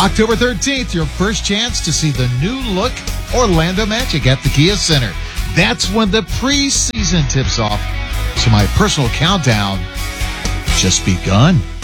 October 13th, your first chance to see the new look Orlando Magic at the Kia Center. That's when the preseason tips off. So my personal countdown just begun.